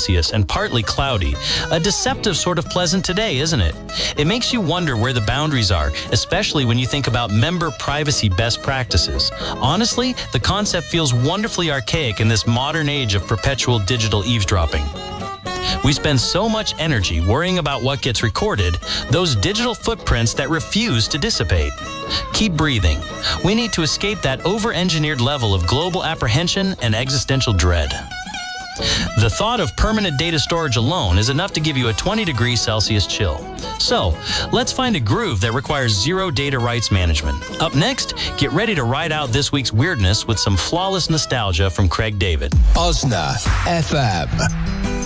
Celsius and partly cloudy. A deceptive sort of pleasant today, isn't it? It makes you wonder where the boundaries are, especially when you think about member privacy best practices. Honestly, the concept feels wonderfully archaic in this modern age of perpetual digital eavesdropping. We spend so much energy worrying about what gets recorded, those digital footprints that refuse to dissipate. Keep breathing. We need to escape that over-engineered level of global apprehension and existential dread. The thought of permanent data storage alone is enough to give you a 20-degree Celsius chill. So, let's find a groove that requires zero data rights management. Up next, get ready to ride out this week's weirdness with some flawless nostalgia from Craig David. Osna FM.